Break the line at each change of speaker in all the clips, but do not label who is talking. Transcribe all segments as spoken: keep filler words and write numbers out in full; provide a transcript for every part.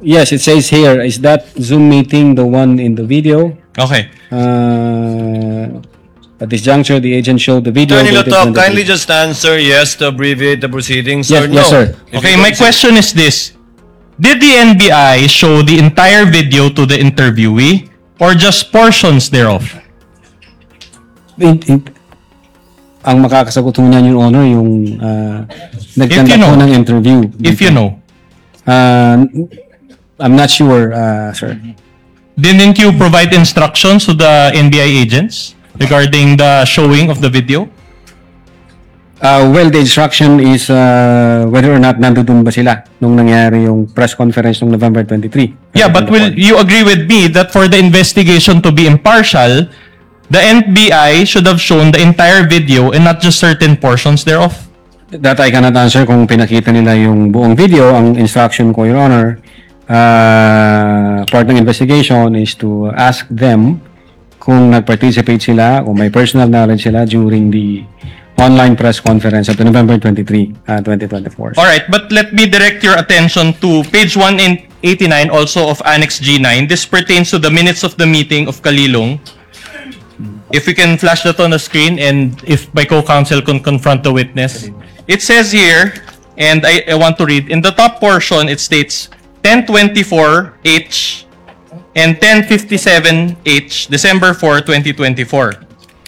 yes, it says here, is that Zoom meeting the one in the video?
Okay.
Uh, at this juncture, the agent showed the video.
Attorney
dated
Lotok,
twenty-three.
kindly just answer yes to abbreviate the proceedings
Yes,
or no.
yes, sir.
If
Okay,
you
my
don't-
question is this. Did the N B I show the entire video to the interviewee or just portions thereof?
In, in, ang makakasagot ho niyan, Your Honor, yung uh, nagkanda
you know.
po ng interview.
If you know.
Uh, I'm not sure, uh, sir.
Didn't you provide instructions to the N B I agents regarding the showing of the video?
Uh, well, the instruction is uh, whether or not nandun ba sila nung nangyari yung press conference nung November twenty-three.
Yeah, but will you agree with me that for the investigation to be impartial, the N B I should have shown the entire video and not just certain portions thereof?
That I cannot answer kung pinakita nila yung buong video. Ang instruction ko, Your Honor, uh, part ng investigation is to ask them kung nag-participate sila, kung may personal knowledge sila during the online press conference of November twenty-third, uh, twenty twenty-four.
Alright, but let me direct your attention to page one eighty-nine also of Annex G nine. This pertains to the minutes of the meeting of Kalilong. If we can flash that on the screen and if my co-counsel can confront the witness. It says here, and I, I want to read, in the top portion it states ten twenty-four H and ten fifty-seven H, December fourth, twenty twenty-four.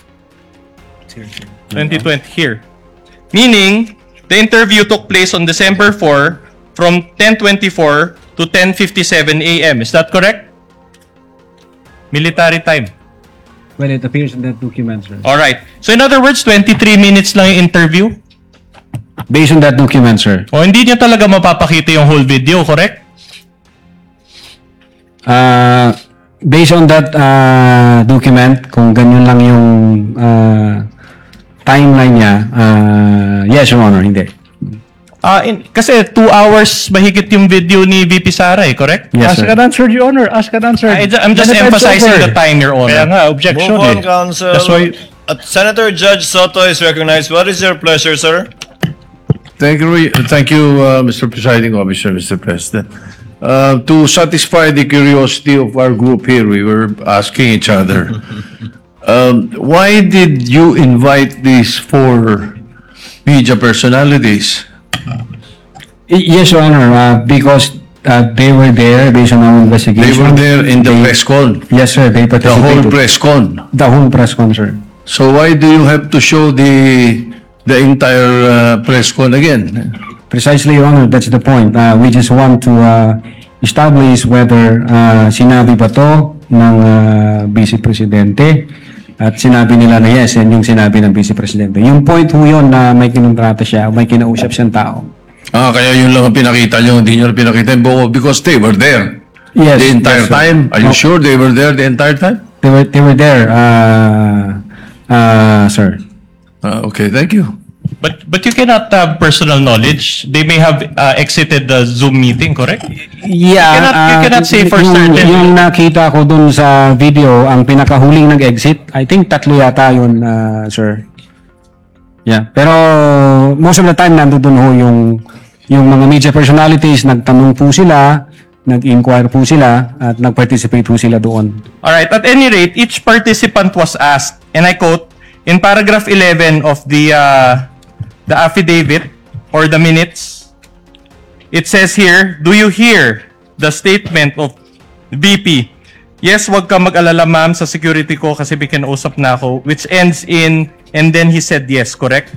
twenty twenty here. Meaning, the interview took place on December fourth from ten twenty-four to ten fifty-seven A M. Is that correct? Military time.
Well, it appears in that document, sir.
Alright. So in other words, twenty-three minutes lang yung interview.
Based on that document, sir.
O hindi niya talaga mapapakita yung whole video, correct?
Uh, based on that uh, document, kung ganyan lang yung uh, timeline niya, uh, yes, Your Honor, hindi.
Ah, in, kasi two hours mahigit yung video ni V P Sara eh, correct?
Yes,
Ask
sir.
and answer, Your Honor. Ask and answer.
I, I'm just
Then the time's
emphasizing
over.
the time, Your
Kaya
Honor.
nga, objection
Move on,
eh.
counsel.
That's why...
At Senator Judge Soto is recognized. What is your pleasure, sir?
Thank you, thank you, uh, Mister Presiding Officer, Mister President. Uh, to satisfy the curiosity of our group here, we were asking each other, um, why did you invite these four media personalities?
Y- Yes, Your Honor, uh, because uh, they were there based on our investigation.
They were there in the
They-
press con,
Yes, sir, they
the whole
participated.
press con.
The whole press con, sir.
So why do you have to show the the entire uh, press con again?
Precisely, Your Honor, that's the point. Uh, we just want to uh, establish whether uh, sinabi ba to ng uh, Vice Presidente at sinabi nila na yes, yan yung sinabi ng Vice Presidente. Yung point ho yun na may kinontrata siya, may kinausap siyang tao.
Ah, kaya yun lang ang pinakita nyo, hindi nyo pinakita yung buo because they were there.
Yes,
The entire
yes, sir.
time? Are you
No,
sure they were there the entire time?
They were, they were there, uh, uh, sir.
Ah, okay, thank you.
But but you cannot have personal knowledge. They may have uh, exited the Zoom meeting, correct?
Yeah,
You cannot- you
uh,
cannot say for
yung,
certain.
Yung nakita ko dun sa video, ang pinakahuling nag-exit, I think tatlo yata yun, uh, sir. Yeah, pero most of the time nandun ho yung yung mga media personalities, nagtanong po sila, nag-inquire po sila, at nag-participate po sila doon.
Alright, at any rate, each participant was asked, and I quote, in paragraph eleven of the uh, the affidavit or the minutes, it says here, do you hear the statement of V P? Yes, wag ka mag-alala ma'am sa security ko kasi may kinausap na ako, which ends in, and then he said yes, correct?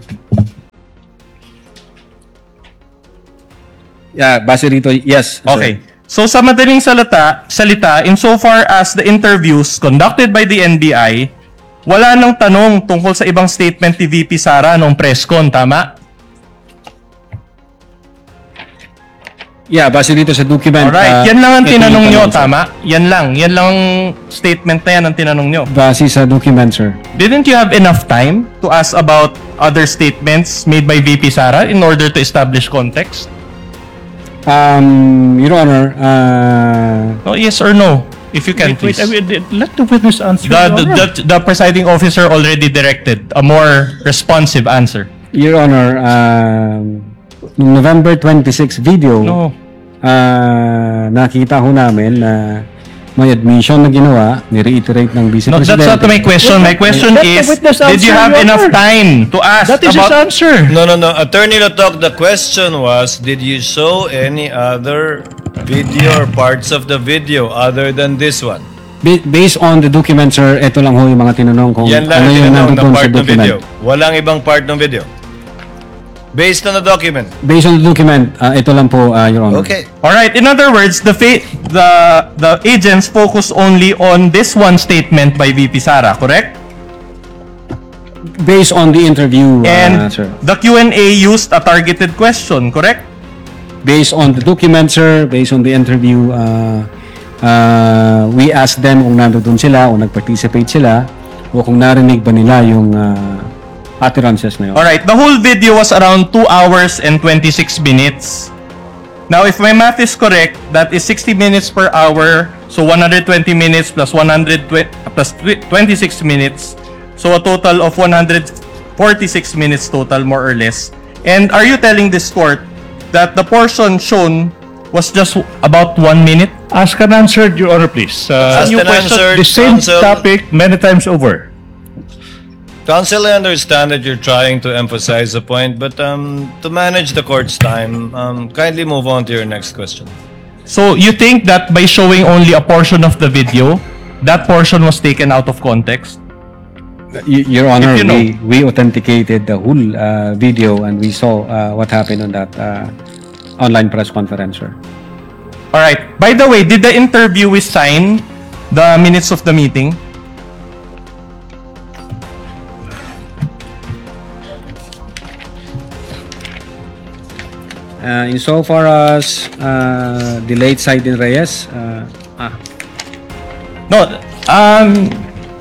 Yeah, base dito, yes. sir.
Okay. So sa madaling salita, salita, insofar as the interviews conducted by the N B I, wala nang tanong tungkol sa ibang statement ni V P Sara nung press con, tama?
Yeah, base dito sa document.
Alright,
uh,
yan lang ang
ito yung
tinanong nyo,
tanong, sir.
tama? Yan lang, yan lang statement na yan ang tinanong nyo.
Base sa document, sir.
Didn't you have enough time to ask about other statements made by V P Sara in order to establish context?
Um, Your Honor, uh,
No, yes or no? If you can,
Wait,
please.
wait, wait, let the witness answer.
The,
Your
the,
Honor.
the, the presiding officer already directed a more responsive answer.
Your Honor, um, November twenty-sixth video,
No.
ah, nakita ho namin na may admission na ginawa, ni-reiterate ng Vice
No, that's
Presidente.
not my question. My question
Let the
is,
witness
did you
answer,
have
Your
enough
Honor.
time to ask
That is his
about...
answer.
No, no, no. Attorney Lotok, the question was, did you show any other video or parts of the video other than this one?
Ba- based on the document, sir, ito lang ho yung mga tinanong kung
Yan lang
ano
ang
yung
tinanong na
nandoon sa
part ng
document.
video. Walang ibang part ng video. Based on the document.
Based on the document, ah, ito lang po, ah, Your Honor.
Okay.
All right. In other words, the fa- the the agents focus only on this one statement by V P Sara, correct?
Based on the interview, ah,
And
sir.
the Q and A used a targeted question, correct?
Based on the document, sir, based on the interview, uh, uh, we asked them kung nandoon sila o nag-participate sila o kung narinig ba nila yung uh, utterances na yun.
All right. The whole video was around two hours and twenty-six minutes. Now, if my math is correct, that is sixty minutes per hour. So one hundred twenty minutes plus one hundred twenty plus twenty-six minutes. So a total of one hundred forty-six minutes total, more or less. And are you telling this court that the portion shown was just about one minute?
Ask and answered, Your Honor, please. Uh,
Asked
new
and
question.
answered,
the same
counsel.
topic many times over.
Counsel, I understand that you're trying to emphasize a point, but um, to manage the court's time, um, kindly move on to your next question.
So you think that by showing only a portion of the video, that portion was taken out of context?
Y- Your Honor,
If you know.
we, we authenticated the whole uh, video and we saw uh, what happened on that uh, online press conference, sir.
All right. By the way, did the interviewee sign the minutes of the meeting?
Uh, insofar as uh, the late side in Reyes, uh, ah,
No. Um.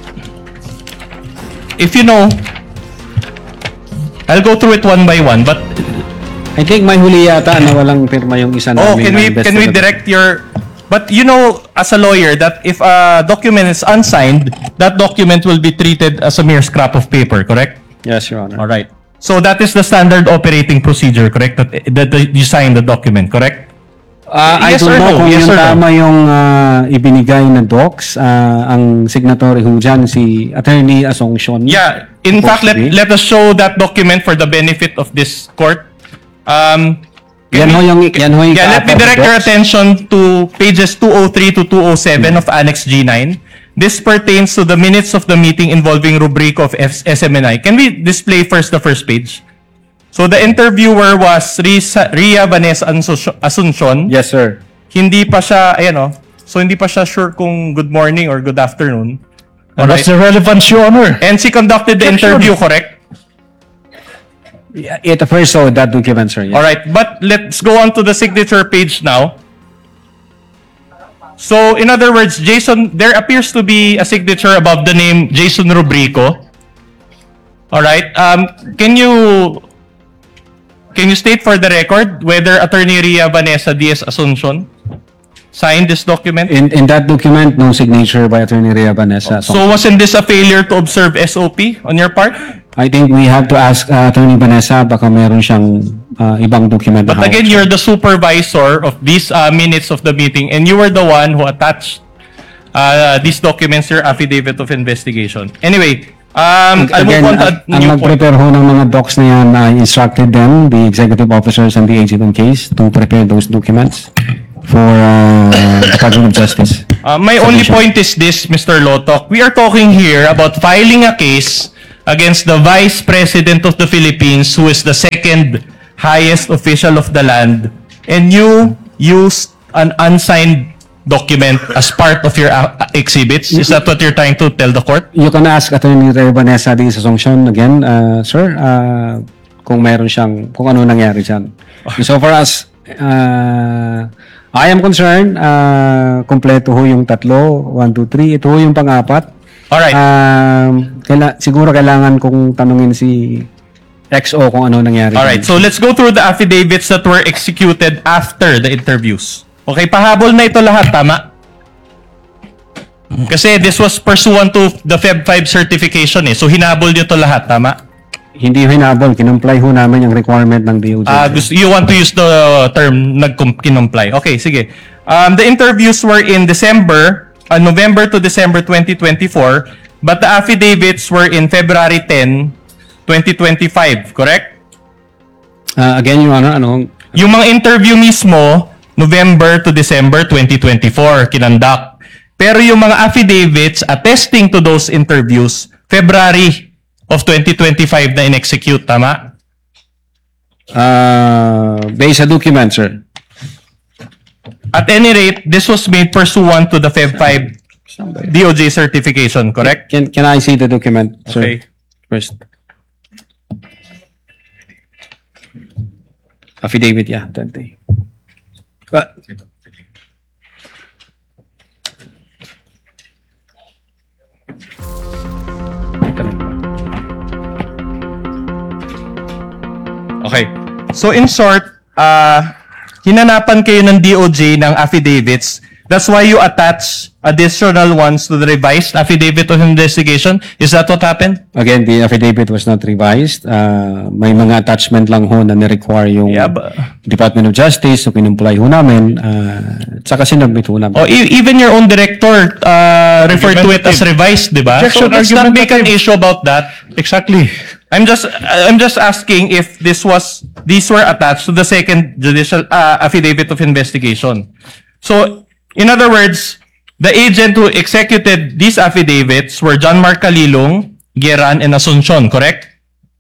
If you know, I'll go through it one by one. But
I think may huli yata na walang pirma yung isa
oh,
namin
can
na
we can we
investigator.
direct your? But you know, as a lawyer, that if a document is unsigned, that document will be treated as a mere scrap of paper. Correct?
Yes, Your Honor.
All right. So that is the standard operating procedure, correct? That, that, that you sign the document, correct?
Uh, I
Yes
don't
or
know
no?
kung
Yes
yung
or no?
tama yung uh, ibinigay na docs. Uh, ang signatory ho dyan, si Attorney Asuncion.
Yeah. In fact, let
Possibly.
let us show that document for the benefit of this court. Um, can
Yan ho
we-
yung, yan ho yung
Yeah, let me
kaapat na
direct your
docs.
attention to pages two oh three to two oh seven of Annex G nine. This pertains to the minutes of the meeting involving rubric of F- S M N I. Can we display first the first page? So the interviewer was Risa, Ria Vanessa Anso- Asuncion.
Yes, sir.
Hindi pa siya, ayan o. So hindi pa siya sure kung good morning or good afternoon.
And what's the relevance, Your Honor?
And she conducted the
Yes, sure.
interview, correct?
It first saw that document, sir. Yes.
All right, but let's go on to the signature page now. So, in other words, Jason, there appears to be a signature above the name Jason Rubrico. All right. Um, can you can you state for the record whether Attorney Ria Vanessa Diaz Asuncion signed this document?
In in that document, no signature by Attorney Rhea Vanessa.
So, wasn't this a failure to observe S O P on your part?
I think we have to ask uh, Attorney Vanessa baka meron siyang uh, ibang document. na
But
hawak
again,
siya.
you're the supervisor of these uh, minutes of the meeting, and you were the one who attached uh, these documents to your affidavit of investigation. Anyway, um, I'll
Again,
move on to
ang,
a
ang
new point.
mag-prepare ho ng mga docs na yan, I instructed them, the executive officers and the agent on case, to prepare those documents for uh, the Department of Justice.
Uh, my only
Submission.
point is this, Mister Lotok. We are talking here about filing a case against the Vice President of the Philippines, who is the second highest official of the land, and you used an unsigned document as part of your uh, exhibits. Is that what you're trying to tell the court?
You can ask Attorney Rhea Vanessa Diaz Asuncion again, uh, sir, uh, kung meron siyang, kung ano nangyari dyan. So far as uh, I am concerned, uh, kompleto ho yung tatlo, one, two, three, ito ho yung pang-apat.
Alright.
Um, kaila- siguro kailangan kong tanungin si X O kung ano nangyari.
Alright, so let's go through the affidavits that were executed after the interviews. Okay, pahabol na ito lahat, tama? Kasi this was pursuant to the Feb five certification eh. So hinabol nyo ito lahat, tama?
Hindi ho hinabol, kinumply ho namin yung requirement ng D O J.
Ah, gusto, you want to use the term nag-kinumply. Okay, sige. Um, the interviews were in December, uh, November to December twenty twenty-four, but the affidavits were in February tenth, twenty twenty-five, correct?
Ah, again, Your Honor, ano,
Yung mga interview mismo, November to December twenty twenty-four, kinandak. Pero yung mga affidavits attesting to those interviews, February of twenty twenty-five na in-execute, tama?
ah, based sa document, sir.
At any rate, this was made pursuant to the Feb five D O J certification, correct?
Can, can I see the document, sir?
Okay.
First. Affidavit, yeah, twenty. But,
Okay. So in short, uh, hinanapan kayo ng D O J ng affidavits. That's why you attach additional ones to the revised affidavit of investigation. Is that what happened?
again, the affidavit was not revised. Ah, may mga attachment lang ho na ni-require yung
Yeah, but-
Department of Justice, so kinumply ho namin, uh, tsaka sinabit ho namin.
Oh, e- even your own director uh, referred to it as revised, di ba? So
Objection,
let's not make an
argumentative.
issue about that.
Exactly.
I'm just I'm just asking if this was these were attached to the second judicial uh, affidavit of investigation. So, in other words, the agent who executed these affidavits were John Mark Calilong, Geran, and Asuncion, correct?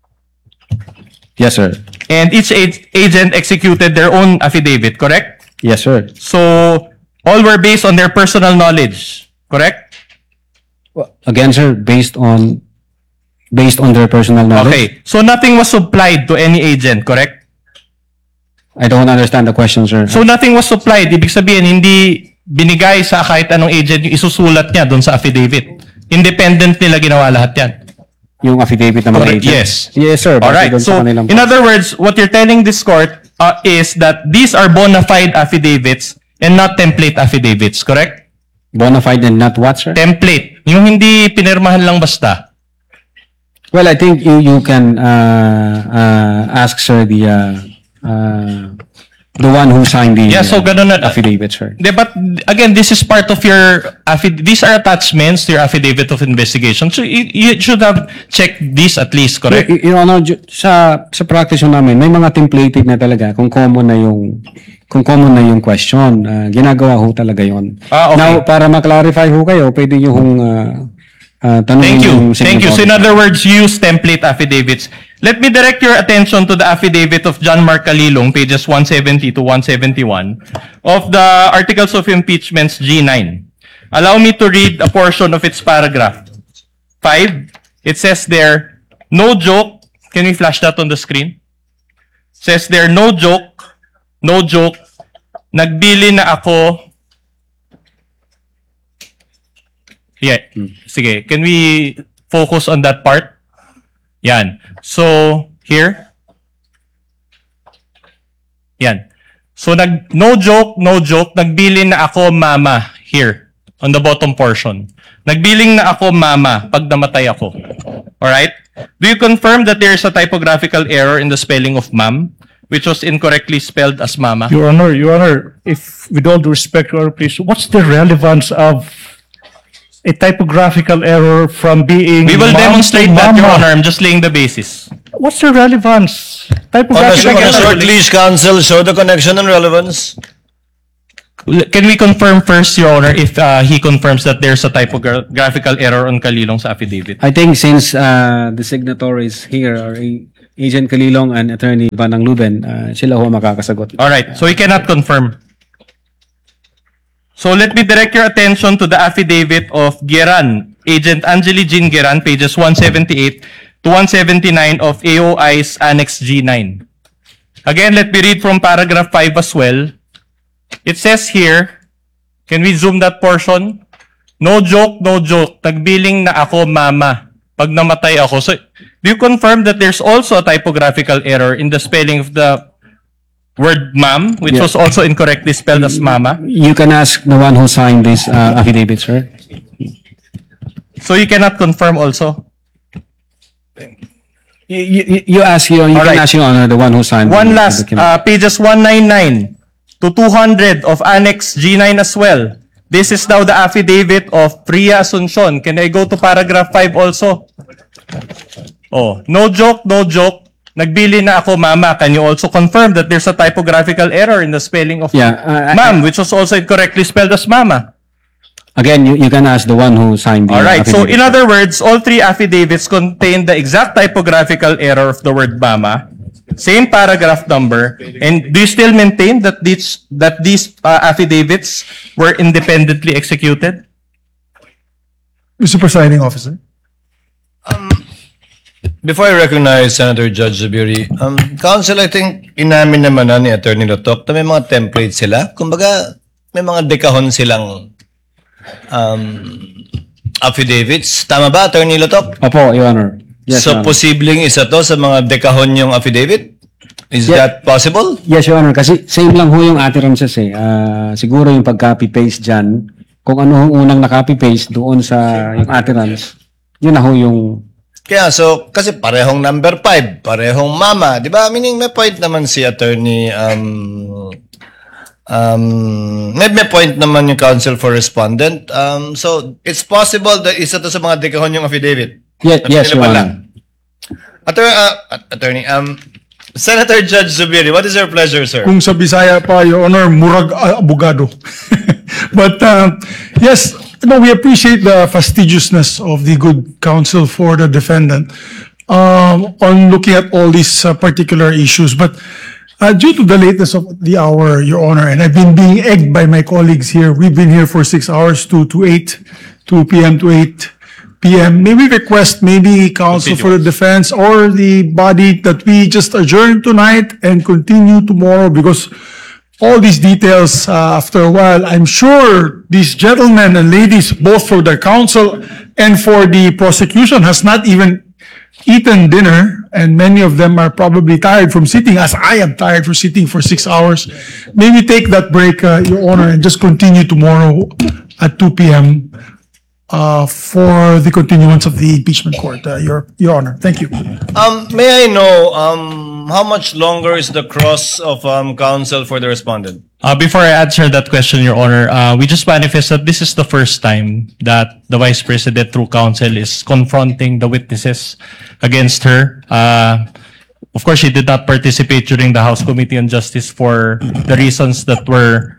Yes, sir.
And each ag- agent executed their own affidavit, correct?
Yes, sir.
So, all were based on their personal knowledge, correct?
Again, sir, based on based on their personal knowledge.
Okay. So, nothing was supplied to any agent, correct?
I don't understand the question, sir.
So, nothing was supplied. Ibig sabihin, hindi binigay sa kahit anong agent yung isusulat niya doon sa affidavit. Independent nila ginawa lahat yan.
yung affidavit ng mga
Correct,
agent.
yes.
Yes, sir. Base
Alright,
doon sa
so
kanilang-
in other words, what you're telling this court uh, is that these are bona fide affidavits and not template affidavits, correct?
bona fide and not what, sir?
Template. Yung hindi pinirmahan lang basta.
Well, I think you you can uh, uh, ask, sir, the uh, uh, the one who signed the
Yeah, so
uh,
ganun na.
affidavit, sir.
De, but again, this is part of your affid- these are attachments to your affidavit of investigation. So you, you should have checked this at least, correct?
Y- Your Honor, ju- sa sa practice ho namin, may mga templated na talaga kung common na yung kung common na yung question. Uh, ginagawa ho talaga yon.
Ah, okay.
Now, para ma-clarify ho kayo, pwede nyo hong uh, uh, tanungin
Thank you.
yung
Thank you. So in
signatory.
other words, use template affidavits. Let me direct your attention to the affidavit of John Mark Calilong, pages one seventy to one seventy-one, of the Articles of Impeachments G nine. Allow me to read a portion of its paragraph. Five, it says there, no joke. Can we flash that on the screen? Says there, no joke, no joke, nagbili na ako. Yeah, sige. Can we focus on that part? Yan. So, here. Yan. So, nag, no joke, no joke, nagbilin na ako mama here on the bottom portion. Nagbiling na ako mama pag namatay ako. Alright? Do you confirm that there is a typographical error in the spelling of ma'am, which was incorrectly spelled as mama?
Your Honor, Your Honor, if with all due respect, Your Honor, please, what's the relevance of a typographical error from being
We will
mom
demonstrate
to
that, Your
mama?
Honor. I'm just laying the basis.
What's the relevance?
On a,
Typographical
on a
error.
short lease, counsel, show the connection and relevance.
Can we confirm first, Your Honor, if uh, he confirms that there's a typographical error on Kalilong's affidavit?
I think since uh, the signatories here are A- Agent Calilong and Attorney Banang Luben, uh, sila ho makakasagot.
All right, so he cannot confirm. So let me direct your attention to the affidavit of Geran, Agent Angeli Jean Geran, pages one seventy-eight to one seventy-nine of A O I's Annex G nine. Again, let me read from paragraph five as well. It says here, can we zoom that portion? No joke, no joke. Nagbiling na ako, mama. Pag namatay ako. So, do you confirm that there's also a typographical error in the spelling of the word ma'am, which
Yeah.
was also incorrectly spelled as mama?
You can ask the one who signed this uh, affidavit, sir.
So you cannot confirm also?
You, you, you ask your, you
All
can
right.
ask your honor, the one who signed.
One
the- the
last,
document.
uh, pages one ninety-nine to two hundred of Annex G nine as well. This is now the affidavit of Priya Asuncion. Can I go to paragraph five also? Oh, no joke, no joke. Nagbili na ako, mama. Can you also confirm that there's a typographical error in the spelling of
Yeah, uh, I-
ma'am, which was also incorrectly spelled as mama?
Again, you, you can ask the one who signed the
All right. So
affidavit.
in other words, all three affidavits contain the exact typographical error of the word mama, same paragraph number, and do you still maintain that these that these uh, affidavits were independently executed?
Mister Presiding Officer.
Before I recognize Senator Judge Zubiri, um, Council, I think inamin naman na ni Attorney Lotok na may mga template sila. Kumbaga, may mga dekahon silang um, affidavits. Tama ba, Attorney Lotok?
Opo, Your Honor. Yes,
so,
Your Honor.
posibleng isa to sa mga dekahon yung affidavit? Is
Yeah.
that possible?
Yes, Your Honor. Kasi same lang ho yung utterances eh. Ah, siguro yung pag-copy-paste dyan, kung ano yung unang na-copy-paste doon sa yung utterance, yun na ho yung...
Kaya, so, kasi parehong number five, parehong mama, di ba? Meaning, may point naman si Attorney, um, um, may, may point naman yung counsel for respondent. Um, so, it's possible that isa to sa mga dekahon yung affidavit.
Yes,
At
yes,
sino
Your
pala?
Honor.
Attorney, uh, attorney, um, Senator Judge Zubiri, what is your pleasure, sir?
Kung sa Bisaya pa, Your Honor, murag uh, abogado. But uh, yes, no, we appreciate the fastidiousness of the good counsel for the defendant um, on looking at all these uh, particular issues. But uh, due to the lateness of the hour, Your Honor, and I've been being egged by my colleagues here, we've been here for six hours to, to eight, two p m to eight p m May we request maybe counsel for the defense or the body that we just adjourn tonight and continue tomorrow, because all these details, uh, after a while, I'm sure these gentlemen and ladies, both for the counsel and for the prosecution, has not even eaten dinner, and many of them are probably tired from sitting, as I am tired for sitting for six hours. Maybe take that break, uh, Your Honor, and just continue tomorrow at two p m uh, for the continuance of the impeachment court, uh, Your, Your Honor. Thank you.
Um, may I know, um, how much longer is the cross of, um, counsel for the respondent?
Uh, before I answer that question, Your Honor, uh, we just manifest that this is the first time that the Vice President through counsel is confronting the witnesses against her. Uh, of course, she did not participate during the House Committee on Justice for the reasons that were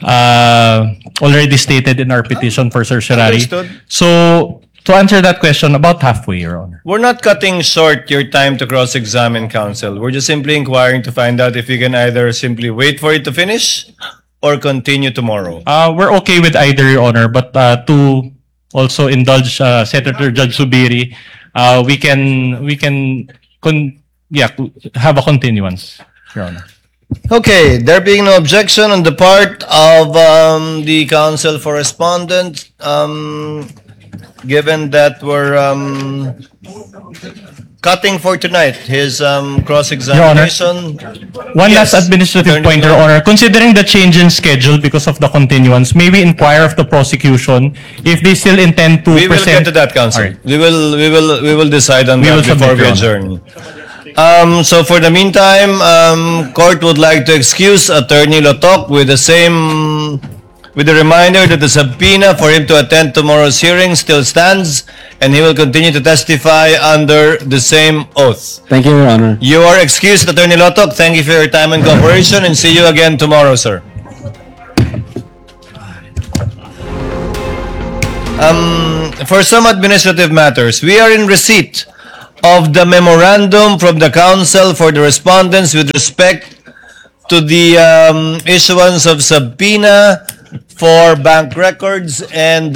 uh, already stated in our petition for certiorari.
Understood.
So, to answer that question, about halfway, Your Honor.
We're not cutting short your time to cross-examine counsel. We're just simply inquiring to find out if you can either simply wait for it to finish or continue tomorrow.
Uh, we're okay with either, Your Honor, but uh, to also indulge uh, Senator Judge Zubiri, uh, we can we can con yeah have a continuance, Your Honor.
Okay, there being no objection on the part of um, the counsel for respondent, um, given that we're um, cutting for tonight his um, cross-examination.
One
Yes,
last administrative
Attorney
point, Your
Clerk.
Honor. Considering the change in schedule because of the continuance, may we inquire of the prosecution if they still intend to
We will
present...
get to that, counsel.
All right.
We will, we will, we will decide on
We
that
will submit,
before we
Your
adjourn. Um, so for the meantime, um, court would like to excuse Attorney Lotok with the same, with the reminder that the subpoena for him to attend tomorrow's hearing still stands, and he will continue to testify under the same oath.
Thank you, Your Honor.
You are excused, Attorney Lotok. Thank you for your time and cooperation, and see you again tomorrow, sir. Um, for some administrative matters, we are in receipt of the memorandum from the counsel for the respondents with respect to the um, issuance of subpoena for bank records and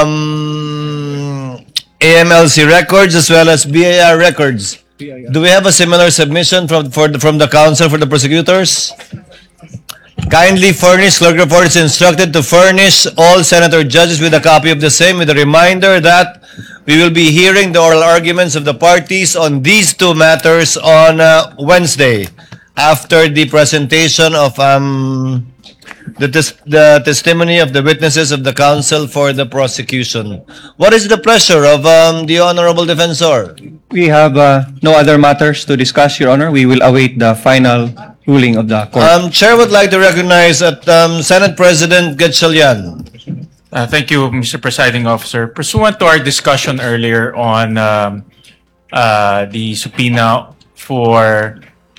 um, A M L C records as well as B I R records. Do we have a similar submission from for the, from the counsel for the prosecutors? Kindly furnish, clerk report is instructed to furnish all senator judges with a copy of the same, with a reminder that we will be hearing the oral arguments of the parties on these two matters on uh, Wednesday after the presentation of um, the, tes the testimony of the witnesses of the counsel for the prosecution. What is the pleasure of um, the honorable defensor?
We have uh, no other matters to discuss, Your Honor. We will await the final ruling of the court.
Um, Chair would like to recognize that um, Senate President Gatchalian.
Uh, Thank you, Mister Presiding Officer. Pursuant to our discussion earlier on um, uh, the subpoena for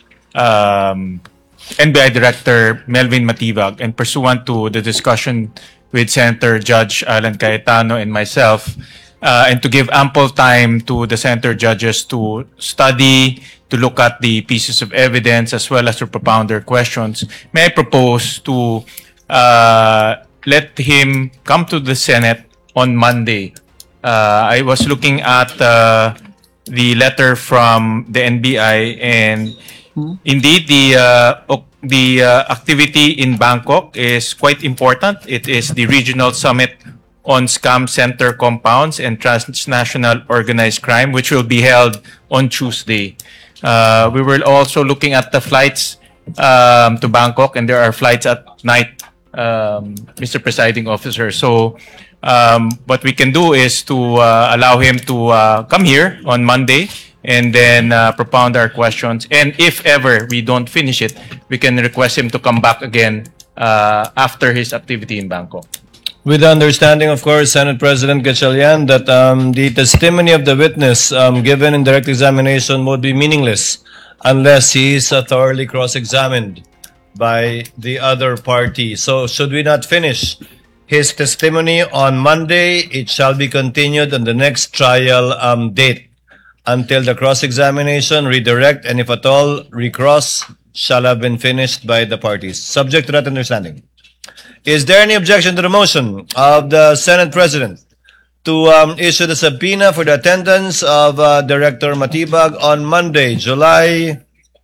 um, N B I Director Melvin Matibag, and pursuant to the discussion with Senator Judge Alan Cayetano and myself, uh, and to give ample time to the Senator judges to study, to look at the pieces of evidence, as well as to propound their questions, may I propose to uh, let him come to the Senate on Monday. Uh, I was looking at uh, the letter from the N B I, and indeed the uh, o- the uh, activity in Bangkok is quite important. It is the regional summit on scam center compounds and transnational organized crime, which will be held on Tuesday. Uh, we were also looking at the flights um, to Bangkok, and there are flights at night, um, Mister Presiding Officer. So um, what we can do is to uh, allow him to uh, come here on Monday and then uh, propound our questions. And if ever we don't finish it, we can request him to come back again uh, after his activity in Bangkok.
With the understanding, of course, Senate President Gatchalian, that um, the testimony of the witness um, given in direct examination would be meaningless unless he is uh, thoroughly cross-examined by the other party. So should we not finish his testimony on Monday, it shall be continued on the next trial um, date until the cross-examination, redirect, and if at all, recross shall have been finished by the parties. Subject to that understanding. Is there any objection to the motion of the Senate President to um, issue the subpoena for the attendance of uh, Director Matibag on Monday, July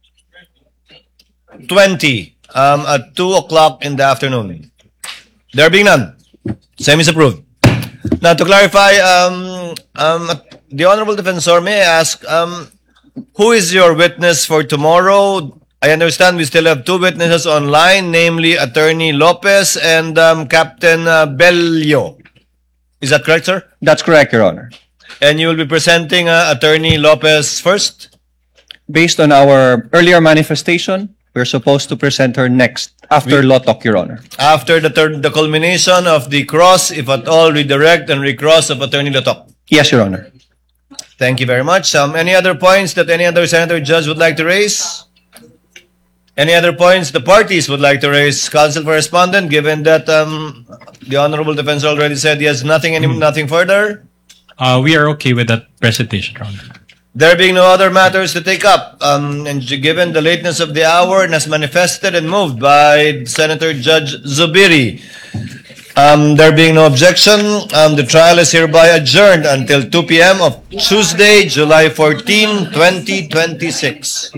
twentieth, um, at two o'clock in the afternoon? There being none, same is approved. Now, to clarify, um, um, the Honorable Defensor, may I ask, um, who is your witness for tomorrow? I understand we still have two witnesses online, namely Attorney Lopez and um, Captain uh, Bello. Is that correct, sir?
That's correct, Your Honor.
And you will be presenting uh, Attorney Lopez first?
Based on our earlier manifestation, we're supposed to present her next after Lotok, Your Honor.
After the, third, the culmination of the cross, if at all, redirect and recross of Attorney Lotok.
Yes, Your Honor.
Thank you very much. Um, any other points that any other senator judge would like to raise? Any other points the parties would like to raise? Counsel for Respondent, given that um, the Honorable Defensor already said he has nothing, any, nothing further?
Uh, we are okay with that presentation, Your Honor.
There being no other matters to take up, um, and given the lateness of the hour and as manifested and moved by Senator Judge Zubiri, um, there being no objection, um, the trial is hereby adjourned until two p m of Tuesday, July fourteenth, twenty twenty-six.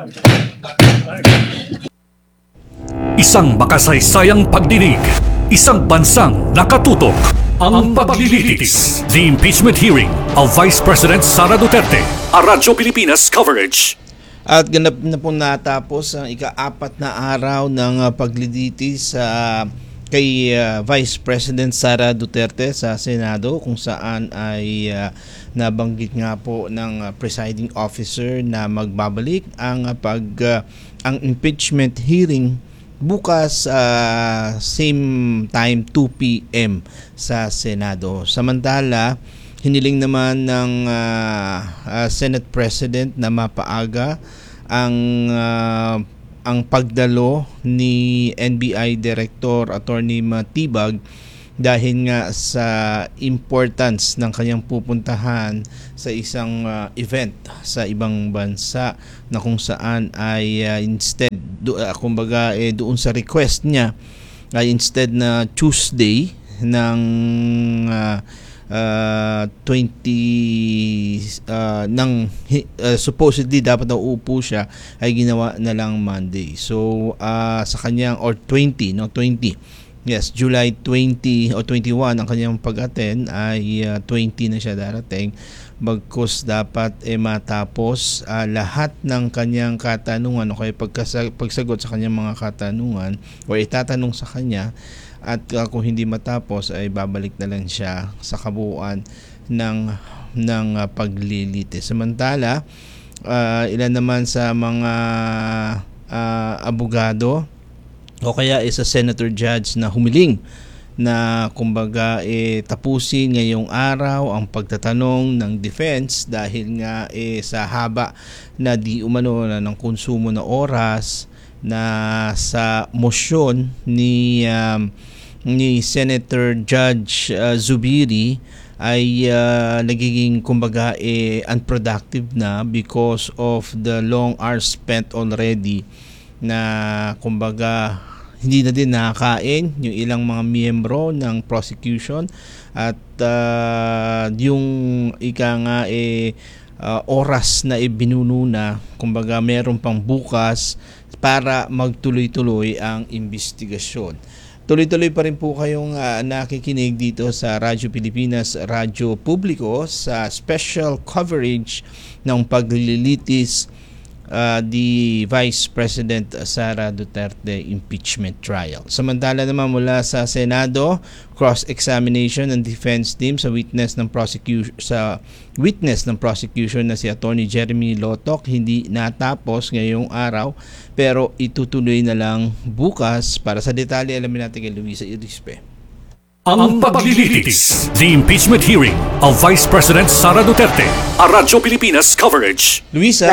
Isang makasaysayang pagdinig, isang bansang nakatutok. Ang paglilitis, the impeachment hearing of Vice President Sara Duterte, a Radyo Pilipinas coverage.
At ganap na po natapos ang ika-apat na araw ng uh, paglilitis sa uh, kay uh, Vice President Sara Duterte sa Senado, kung saan ay uh, nabanggit nga po ng uh, presiding officer na magbabalik ang uh, pag uh, ang impeachment hearing bukas uh, same time two p m sa Senado. Samantala, hiniling naman ng uh, uh, Senate President na mapaaga ang uh, ang pagdalo ni N B I Director Attorney Matibag dahil nga sa importance ng kanyang pupuntahan sa isang uh, event sa ibang bansa na kung saan ay uh, instead do, uh, kumbaga eh, doon sa request niya ay uh, instead na Tuesday ng uh, uh, twenty uh, ng uh, supposedly dapat na uupo siya ay ginawa na lang Monday. So uh, sa kanyang or twenty no twenty yes, July twentieth o twenty-one ang kanyang pag-attend ay uh, twenty na siya darating. Bagkus dapat eh, matapos uh, lahat ng kanyang katanungan o kaya pagkasa- pagsagot sa kanyang mga katanungan o itatanong sa kanya, at uh, kung hindi matapos ay babalik na lang siya sa kabuuan ng ng uh, paglilitis. Samantala, uh, ilan naman sa mga uh, abogado o kaya isa senator judge na humiling na kumbaga eh, tapusin ngayong araw ang pagtatanong ng defense dahil nga eh, sa haba na di umano na ng konsumo na oras na sa motion ni um, ni Senator Judge uh, Zubiri ay uh, nagiging kumbaga eh, unproductive na because of the long hours spent already na kumbaga hindi na din nakakain yung ilang mga miyembro ng prosecution at uh, yung ika nga eh, uh, oras na ibinununa kumbaga meron pang bukas para magtuloy-tuloy ang investigasyon. Tuloy-tuloy pa rin po kayong uh, nakikinig dito sa Radyo Pilipinas, Radyo Publiko sa special coverage ng paglilitis Uh, the Vice President Sara Duterte impeachment trial. Samantala naman mula sa Senado, cross-examination ng defense team sa witness ng prosecution sa witness ng prosecution na si Attorney Jeremy Lotoc hindi natapos ngayong araw pero itutuloy na lang bukas. Para sa detalye alamin natin kay Luisa Irispe.
Ang paglilitis, the impeachment hearing of Vice President Sara Duterte, a Radyo Pilipinas coverage.
Luisa?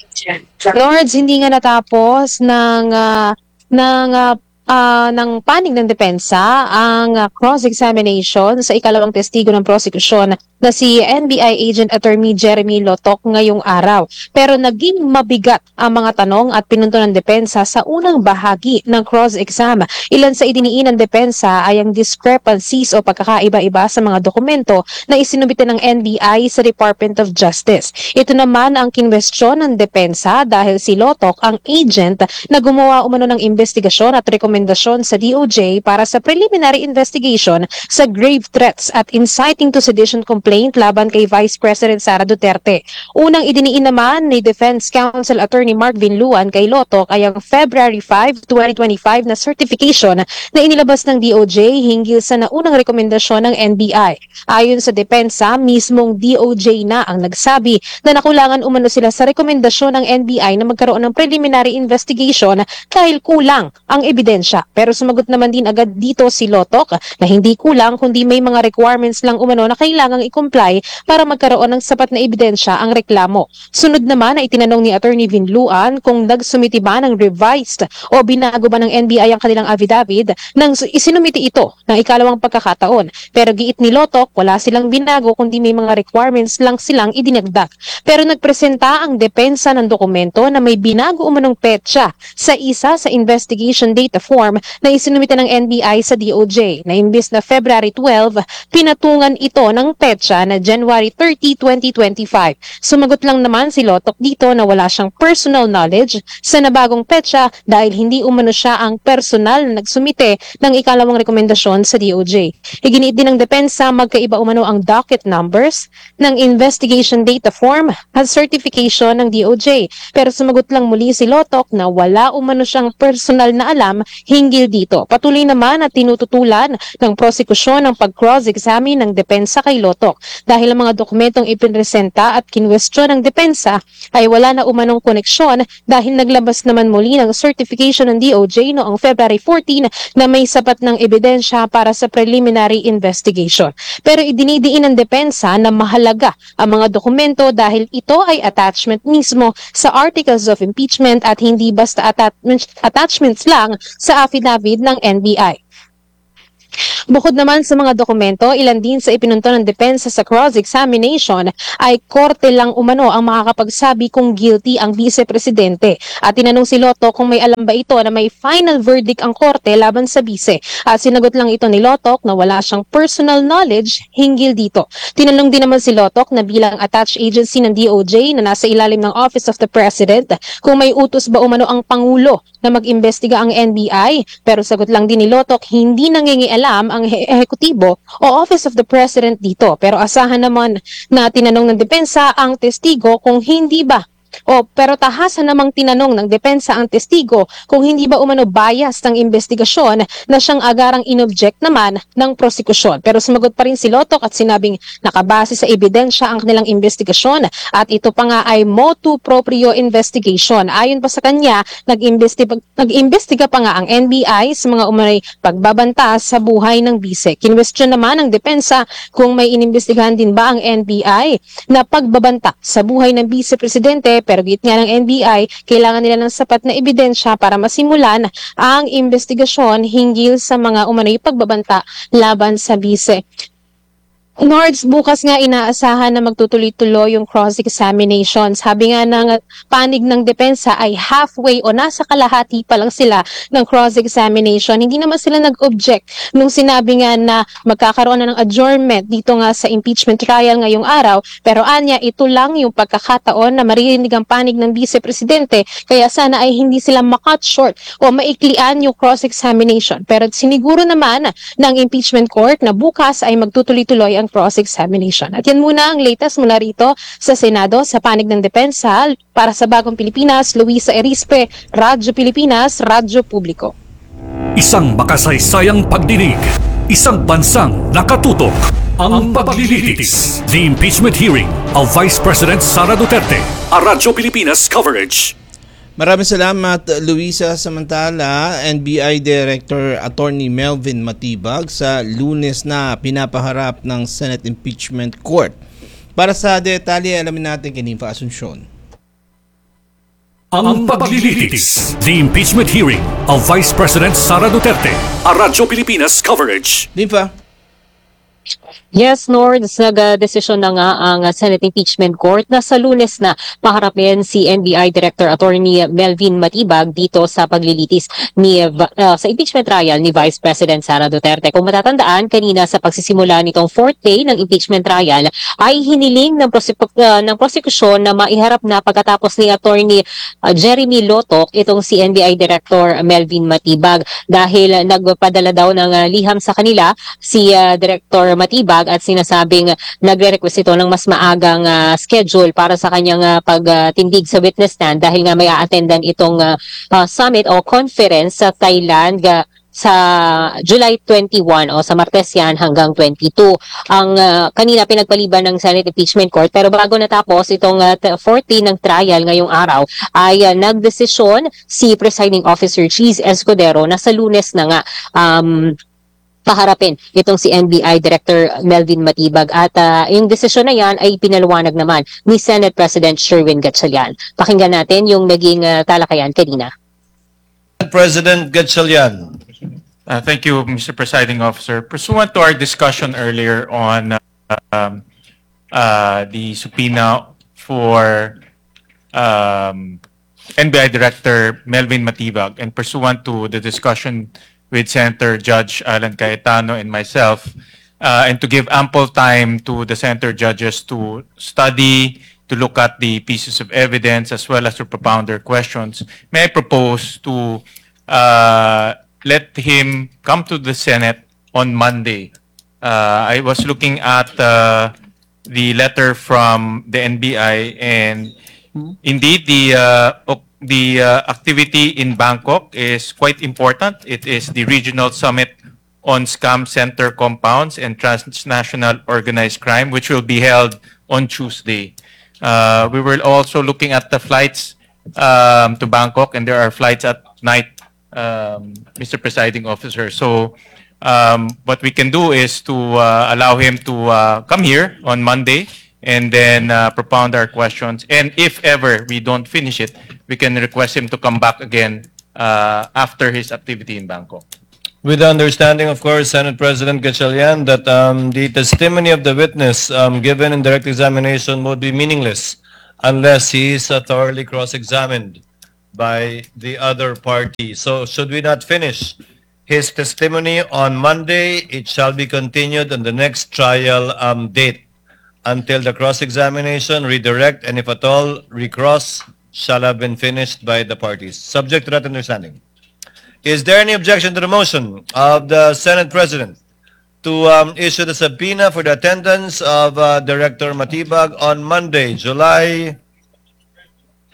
Lords, hindi nga natapos ng uh, ng uh, uh, ng panig ng depensa ang uh, cross-examination sa ikalawang testigo ng prosekusyon na si N B I Agent Attorney Jeremy Lotoc ngayong araw. Pero naging mabigat ang mga tanong at pinunto ng depensa sa unang bahagi ng cross-exam. Ilan sa idiniin ng depensa ay ang discrepancies o pagkakaiba-iba sa mga dokumento na isinumite ng N B I sa Department of Justice. Ito naman ang kinwestiyon ng depensa dahil si Lotoc ang agent na gumawa umano ng investigasyon at rekomendasyon sa D O J para sa preliminary investigation sa grave threats at inciting to sedition complaint laban kay Vice President Sara Duterte. Unang idiniin naman ni Defense Counsel Attorney Mark Vinluan kay Lotoc ay ang February fifth, twenty twenty-five na certification na inilabas ng D O J hinggil sa naunang rekomendasyon ng N B I. Ayon sa depensa, mismong D O J na ang nagsabi na nakulangan umano sila sa rekomendasyon ng N B I na magkaroon ng preliminary investigation dahil kulang ang ebidensya. Pero sumagot naman din agad dito si Lotoc na hindi kulang kundi may mga requirements lang umano na kailangang i-comply para magkaroon ng sapat na ebidensya ang reklamo. Sunod naman ay itinanong ni Attorney Vinluan kung nagsumiti ba ng revised o binago ba ng N B I ang kanilang affidavit nang isinumiti ito ng ikalawang pagkakataon. Pero giit ni Lotoc, wala silang binago kundi may mga requirements lang silang idinagdag. Pero nagpresenta ang depensa ng dokumento na may binago umanong petsa sa isa sa investigation data form na isinumiti ng N B I sa D O J na imbis na February twelve, pinatungan ito ng petsa na January thirty, twenty twenty-five. Sumagot lang naman si Lotoc dito na wala siyang personal knowledge sa nabagong petsa dahil hindi umano siya ang personal na nagsumite ng ikalawang rekomendasyon sa D O J. Iginiit din ng depensa magkaiba umano ang docket numbers ng investigation data form at certification ng D O J. Pero sumagot lang muli si Lotoc na wala umano siyang personal na alam hinggil dito. Patuloy naman at tinututulan ng prosekusyon ang pag-cross-examine ng depensa kay Lotoc dahil ang mga dokumentong ipinresenta at kinwestiyon ng depensa ay wala na umanong koneksyon dahil naglabas naman muli ng certification ng D O J noong February fourteen na may sapat ng ebidensya para sa preliminary investigation. Pero idinidiin ng depensa na mahalaga ang mga dokumento dahil ito ay attachment mismo sa articles of impeachment at hindi basta attachments, attachments lang sa affidavit ng N B I. Bukod naman sa mga dokumento, ilan din sa ipinunto ng depensa sa cross-examination ay korte lang umano ang makakapagsabi kung guilty ang vice-presidente. At tinanong si Lotoc kung may alam ba ito na may final verdict ang korte laban sa vice. At sinagot lang ito ni Lotoc na wala siyang personal knowledge hinggil dito. Tinanong din naman si Lotoc na bilang attached agency ng D O J na nasa ilalim ng Office of the President kung may utos ba umano ang Pangulo na mag-imbestiga ang N B I. Pero sagot lang din ni Lotoc hindi nangingialam ang ehekutibo o Office of the President dito. Pero asahan naman na tinanong ng depensa ang testigo kung hindi ba O pero tahasan namang tinanong ng depensa ang testigo kung hindi ba umano bias ng investigasyon na siyang agarang inobject naman ng prosekusyon. Pero sumagot pa rin si Lotok at sinabing nakabase sa ebidensya ang kanilang investigasyon at ito pa nga ay motu proprio investigation. Ayon pa sa kanya, nag-imbestiga, nag-imbestiga pa nga ang N B I sa mga umano'y pagbabanta sa buhay ng bise. Kinwestiyon naman ng depensa kung may inimbestigahan din ba ang N B I na pagbabanta sa buhay ng vice-presidente, pero git nga ng N B I, kailangan nila ng sapat na ebidensya para masimulan ang investigasyon hinggil sa mga umano'y pagbabanta laban sa bise. Nords, bukas nga inaasahan na magtutuloy-tuloy yung cross-examination. Sabi nga ng panig ng depensa ay halfway o nasa kalahati pa lang sila ng cross-examination. Hindi naman sila nag-object nung sinabi nga na magkakaroon na ng adjournment dito nga sa impeachment trial ngayong araw. Pero anya, ito lang yung pagkakataon na maririnig ang panig ng vice-presidente. Kaya sana ay hindi sila makat short o maiklian yung cross-examination. Pero siniguro naman ng impeachment court na bukas ay magtutuloy-tuloy ang cross-examination. At yan muna ang latest mula rito sa Senado sa panig ng depensa. Para sa Bagong Pilipinas, Luisa Erispe, Radyo Pilipinas, Radyo Publiko.
Isang makasaysayang pagdinig, isang bansang nakatutok. Ang paglilitis, the impeachment hearing of Vice President Sara Duterte. A Radyo Pilipinas coverage.
Maraming salamat, Luisa. Samantala, N B I Director Attorney Melvin Matibag sa Lunes na pinapaharap ng Senate Impeachment Court. Para sa detalye, alamin natin kay Nympha Asuncion.
Ang paglilitis, the impeachment hearing of Vice President Sara Duterte. A Radyo Pilipinas coverage.
Nympha.
Yes, Nords, nag-desisyon na nga ang Senate Impeachment Court na sa Lunes na paharapin si N B I Director Attorney Melvin Matibag dito sa paglilitis ni uh, sa impeachment trial ni Vice President Sara Duterte. Kung matatandaan, kanina sa pagsisimula nitong fourth day ng impeachment trial ay hiniling ng, prosek- uh, ng prosekusyon na maiharap na pagkatapos ni Attorney uh, Jeremy Lotok itong si N B I Director Melvin Matibag dahil nagpadala daw ng uh, liham sa kanila si uh, Director Matibag at sinasabing nagre-request ito ng mas maagang uh, schedule para sa kanyang uh, pagtindig uh, sa witness stand dahil nga may a-attendan itong uh, uh, summit o conference sa Thailand uh, sa July twenty-one o sa Martes yan hanggang twenty-two. Ang uh, kanina pinagpaliban ng Senate Impeachment Court pero bago natapos itong uh, fourth day ng trial ngayong araw ay uh, nagdesisyon si Presiding Officer Cheese Escudero na sa Lunes na nga um, paharapin itong si N B I Director Melvin Matibag at uh, yung desisyon na yan ay pinaliwanag naman ni Senate President Sherwin Gatchalian. Pakinggan natin yung naging uh, talakayan kanina.
President Gatchalian.
Uh, thank you, Mister Presiding Officer. Pursuant to our discussion earlier on uh, um, uh, the subpoena for um, N B I Director Melvin Matibag and pursuant to the discussion with Senator Judge Alan Cayetano and myself, uh, and to give ample time to the Senator judges to study, to look at the pieces of evidence, as well as to propound their questions, may I propose to uh, let him come to the Senate on Monday. Uh, I was looking at uh, the letter from the N B I, and indeed, the uh, The uh, activity in Bangkok is quite important. It is the regional summit on scam center compounds and transnational organized crime, which will be held on Tuesday. Uh, we were also looking at the flights um, to Bangkok, and there are flights at night, um, Mister Presiding Officer. So um, what we can do is to uh, allow him to uh, come here on Monday and then uh, propound our questions. And if ever we don't finish it, we can request him to come back again uh, after his activity in Bangkok.
With the understanding, of course, Senate President Gatchalian, that um, the testimony of the witness um, given in direct examination would be meaningless unless he is uh, thoroughly cross-examined by the other party. So should we not finish his testimony on Monday, it shall be continued on the next trial um, date until the cross-examination, redirect, and if at all, recross shall have been finished by the parties. Subject to that understanding. Is there any objection to the motion of the Senate President to um, issue the subpoena for the attendance of uh, Director Matibag on Monday, July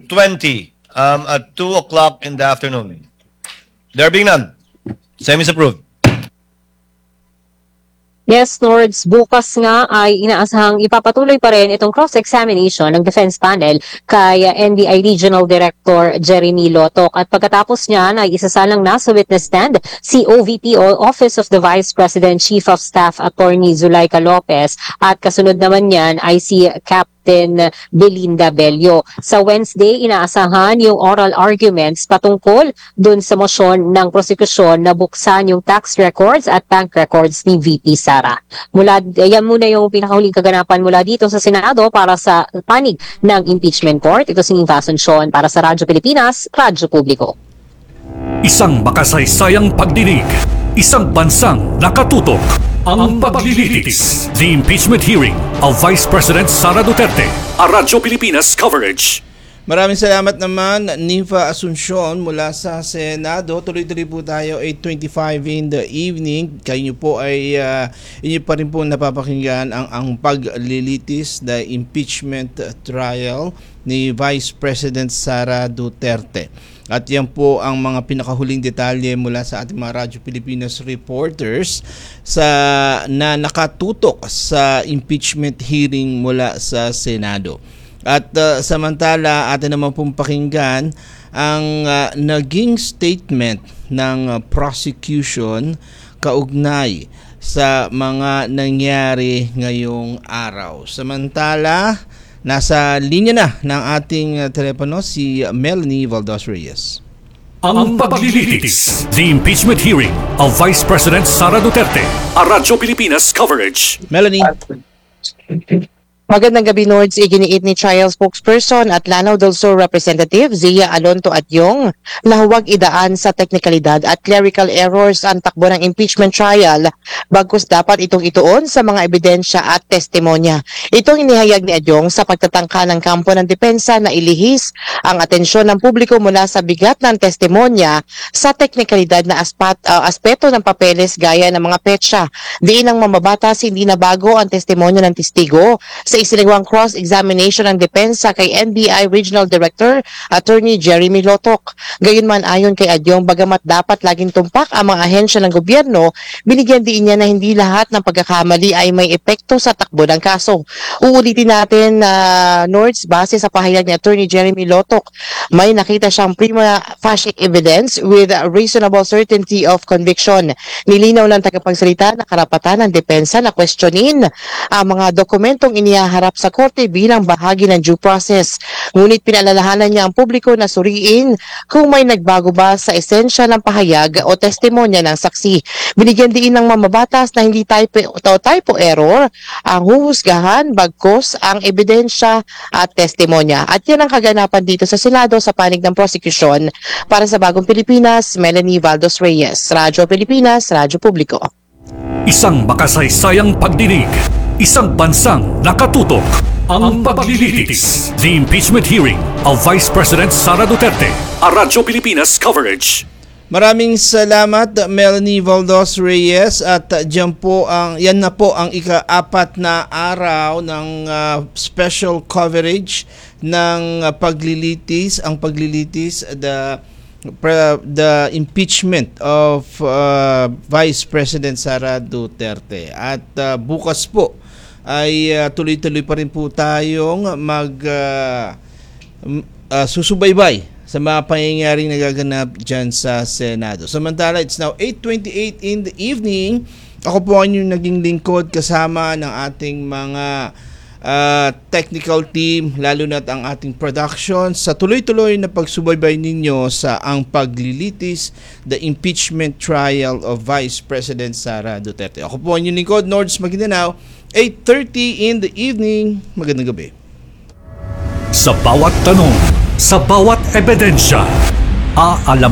twenty, um, at two o'clock in the afternoon. There being none, same is approved.
Yes, Nords, bukas nga ay inaasahang ipapatuloy pa rin itong cross-examination ng defense panel kay N B I Regional Director Jeremy Lotoc. At pagkatapos niyan ay isasalang na sa witness stand si O V P o Office of the Vice President Chief of Staff Attorney Zulaika Lopez at kasunod naman niyan ay si Captain Belinda Bello. Sa Wednesday, inaasahan yung oral arguments patungkol dun sa motion ng prosekusyon na buksan yung tax records at bank records ni V P Sara. Mula, yan muna yung pinakahuling kaganapan mula dito sa Senado para sa panig ng impeachment court. Ito si Niva Asuncion para sa Radyo Pilipinas, Radyo Publiko.
Isang makasaysayang pagdinig, isang bansang nakatutok. Ang paglilitis, the impeachment hearing of Vice President Sara Duterte, a Radyo Pilipinas coverage.
Maraming salamat naman, Niva Asuncion mula sa Senado. Tuloy-tuloy po tayo, eight twenty-five in the evening. Kayo po ay, uh, inyo pa rin po napapakinggan ang, ang paglilitis, the impeachment trial ni Vice President Sara Duterte. At yan po ang mga pinakahuling detalye mula sa ating mga Radyo Pilipinas reporters sa na nakatutok sa impeachment hearing mula sa Senado. At uh, samantala, atin naman pong pakinggan ang uh, naging statement ng uh, prosecution kaugnay sa mga nangyari ngayong araw. Samantala, nasa linya na ng ating uh, telepono si Melanie Valdos Reyes.
Ang paglilitis, the impeachment hearing of Vice President Sara Duterte, a Radyo Pilipinas coverage.
Melanie.
Magandang gabi, Nords. Iginiit ni trial spokesperson at Lanao del Sur Representative Zia Alonto Adyong na huwag idaan sa teknikalidad at clerical errors ang takbo ng impeachment trial bagkus dapat itong ituon sa mga ebidensya at testimonya. Itong inihayag ni Adyong sa pagtatangka ng kampo ng depensa na ilihis ang atensyon ng publiko mula sa bigat ng testimonya sa teknikalidad na aspat, uh, aspeto ng papeles gaya ng mga petsa. Diin ang mamabatas hindi na bago ang testimonya ng testigo sa isinagawang cross-examination ng depensa kay N B I Regional Director Attorney Jeremy Lotoc. Gayunman ayon kay Adyong, bagamat dapat laging tumpak ang mga ahensya ng gobyerno, binigyan din niya na hindi lahat ng pagkakamali ay may epekto sa takbo ng kaso. Uulitin natin na uh, Nords, base sa pahayag ni Attorney Jeremy Lotoc, may nakita siyang prima facie evidence with reasonable certainty of conviction. Nilinaw ng tagapagsalita na karapatan ng depensa na questionin ang mga dokumentong inihaharap harap sa korte bilang bahagi ng due process. Ngunit pinalalahanan niya ang publiko na suriin kung may nagbago ba sa esensya ng pahayag o testimonya ng saksi. Binigyan din ng mamabatas na hindi typo, typo error ang huhusgahan bagkos ang ebidensya at testimonya. At yan ang kaganapan dito sa Senado sa panig ng prosecution. Para sa Bagong Pilipinas, Melanie Valdos Reyes, Radyo Pilipinas, Radyo Publiko.
Isang makasaysayang pagdinig, isang bansang nakatutok. Ang paglilitis, the impeachment hearing of Vice President Sara Duterte, a Radyo Pilipinas coverage.
Maraming salamat, Melanie Valdos Reyes, at uh, dyan po ang, yan na po ang ika-apat na araw ng uh, special coverage ng uh, paglilitis, ang paglilitis, the the impeachment of uh, Vice President Sara Duterte. At uh, bukas po ay uh, tuloy-tuloy pa rin po tayong mag uh, uh, susubaybay sa mga pangyayaring nagaganap dyan sa Senado. Samantala, it's now eight twenty-eight in the evening. Ako po ang yung naging lingkod kasama ng ating mga Uh, technical team, lalo na't ang ating production sa tuloy-tuloy na pagsubaybay ninyo sa ang paglilitis, the impeachment trial of Vice President Sara Duterte. Ako po ang inyong lingkod, Nords Maguindanao, eight thirty in the evening. Magandang gabi.
Sa bawat tanong, sa bawat ebidensya, aalam